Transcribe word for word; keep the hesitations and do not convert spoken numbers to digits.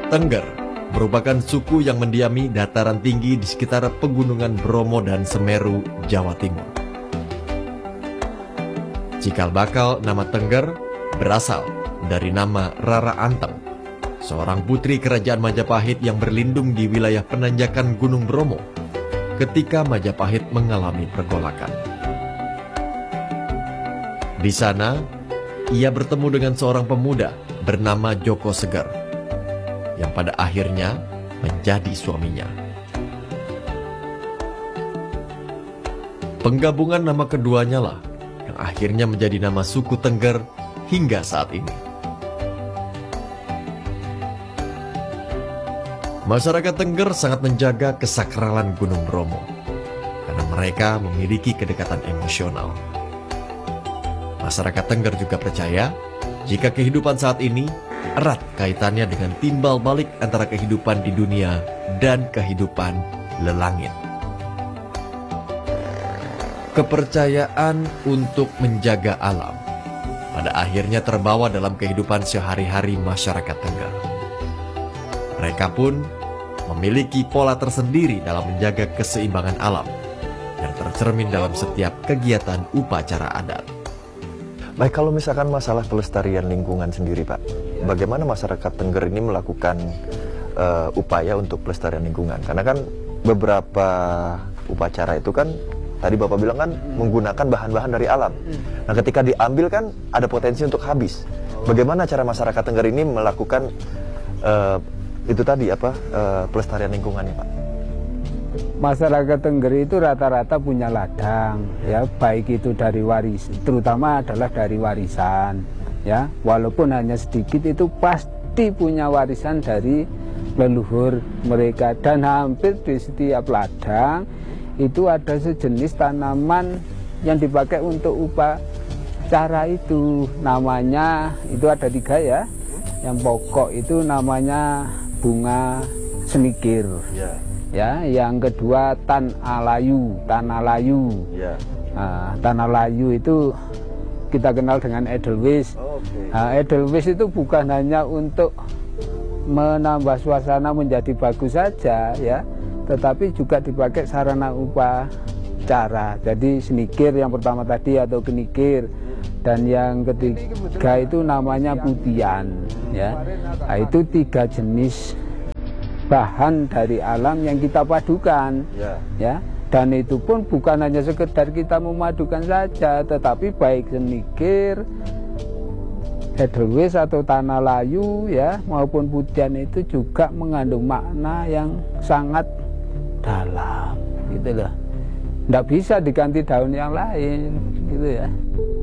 Tengger merupakan suku yang mendiami dataran tinggi di sekitar pegunungan Bromo dan Semeru, Jawa Timur. Cikal bakal nama Tengger berasal dari nama Rara Anteng, seorang putri kerajaan Majapahit yang berlindung di wilayah penanjakan Gunung Bromo ketika Majapahit mengalami pergolakan. Di sana, ia bertemu dengan seorang pemuda bernama Joko Seger, yang pada akhirnya menjadi suaminya. Penggabungan nama keduanya lah yang akhirnya menjadi nama suku Tengger hingga saat ini. Masyarakat Tengger sangat menjaga kesakralan Gunung Bromo karena mereka memiliki kedekatan emosional. Masyarakat Tengger juga percaya jika kehidupan saat ini erat kaitannya dengan timbal balik antara kehidupan di dunia dan kehidupan lelangit. Kepercayaan untuk menjaga alam pada akhirnya terbawa dalam kehidupan sehari-hari masyarakat Tengger. Mereka pun memiliki pola tersendiri dalam menjaga keseimbangan alam yang tercermin dalam setiap kegiatan upacara adat. Baik, kalau misalkan masalah pelestarian lingkungan sendiri, Pak, bagaimana masyarakat Tengger ini melakukan uh, upaya untuk pelestarian lingkungan? Karena kan beberapa upacara itu kan, tadi Bapak bilang kan menggunakan bahan-bahan dari alam. Nah, ketika diambil kan ada potensi untuk habis. Bagaimana cara masyarakat Tengger ini melakukan uh, itu tadi apa uh, pelestarian lingkungannya, Pak? Masyarakat Tengger itu rata-rata punya ladang, ya, baik itu dari waris, terutama adalah dari warisan, ya, walaupun hanya sedikit itu pasti punya warisan dari leluhur mereka. Dan hampir di setiap ladang itu ada sejenis tanaman yang dipakai untuk upacara itu. Namanya itu ada tiga, ya. Yang pokok itu namanya bunga senikir. Yeah. Ya, yang kedua tan alayu, tanah layu. Yeah. Nah, tanah layu itu kita kenal dengan edelweiss. Oh, okay. Nah, edelweiss itu bukan hanya untuk menambah suasana menjadi bagus saja, ya, tetapi juga dipakai sarana upacara. Jadi senikir yang pertama tadi atau kenikir, dan yang ketiga itu namanya putian, ya. Nah, itu tiga jenis bahan dari alam yang kita padukan, ya. Ya, dan itu pun bukan hanya sekedar kita memadukan saja, tetapi baik senikir, edelweiss atau tanah layu, ya, maupun putian itu juga mengandung makna yang sangat dalam, gitu loh. Nggak bisa diganti daun yang lain, gitu ya.